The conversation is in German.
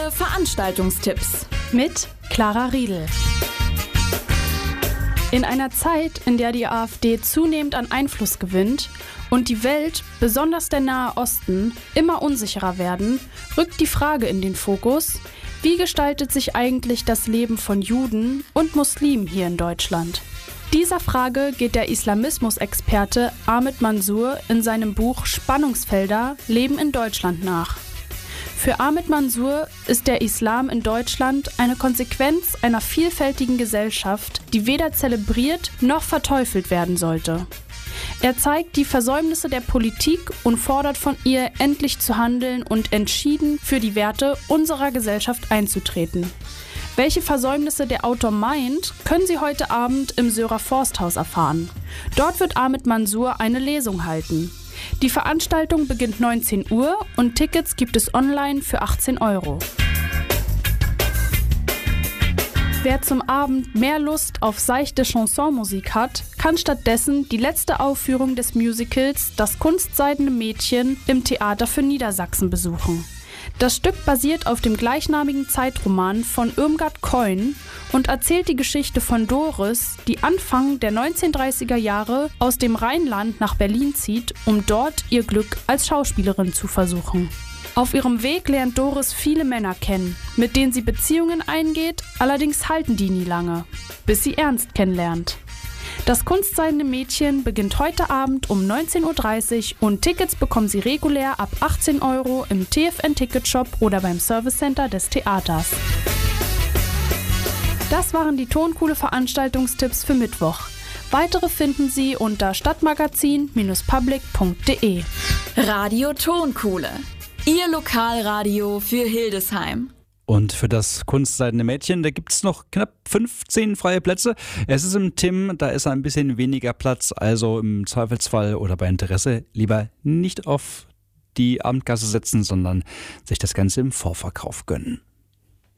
Veranstaltungstipps mit Clara Riedel. In einer Zeit, in der die AfD zunehmend an Einfluss gewinnt und die Welt, besonders der Nahe Osten, immer unsicherer werden, rückt die Frage in den Fokus: Wie gestaltet sich eigentlich das Leben von Juden und Muslimen hier in Deutschland? Dieser Frage geht der Islamismusexperte Ahmed Mansour in seinem Buch Spannungsfelder – Leben in Deutschland nach. Für Ahmed Mansour ist der Islam in Deutschland eine Konsequenz einer vielfältigen Gesellschaft, die weder zelebriert noch verteufelt werden sollte. Er zeigt die Versäumnisse der Politik und fordert von ihr, endlich zu handeln und entschieden für die Werte unserer Gesellschaft einzutreten. Welche Versäumnisse der Autor meint, können Sie heute Abend im Sörer Forsthaus erfahren. Dort wird Ahmed Mansour eine Lesung halten. Die Veranstaltung beginnt 19 Uhr und Tickets gibt es online für 18 €. Wer zum Abend mehr Lust auf seichte Chansonmusik hat, kann stattdessen die letzte Aufführung des Musicals Das kunstseidene Mädchen im Theater für Niedersachsen besuchen. Das Stück basiert auf dem gleichnamigen Zeitroman von Irmgard Keun und erzählt die Geschichte von Doris, die Anfang der 1930er Jahre aus dem Rheinland nach Berlin zieht, um dort ihr Glück als Schauspielerin zu versuchen. Auf ihrem Weg lernt Doris viele Männer kennen, mit denen sie Beziehungen eingeht, allerdings halten die nie lange, bis sie Ernst kennenlernt. Das kunstseidene Mädchen beginnt heute Abend um 19:30 Uhr und Tickets bekommen Sie regulär ab 18 € im TFN-Ticketshop oder beim Servicecenter des Theaters. Das waren die Tonkuhle Veranstaltungstipps für Mittwoch. Weitere finden Sie unter stadtmagazin-public.de. Radio Tonkuhle, Ihr Lokalradio für Hildesheim. Und für das kunstseidene Mädchen, da gibt es noch knapp 15 freie Plätze. Es ist im Tim, da ist ein bisschen weniger Platz, also im Zweifelsfall oder bei Interesse lieber nicht auf die Abendgasse setzen, sondern sich das Ganze im Vorverkauf gönnen.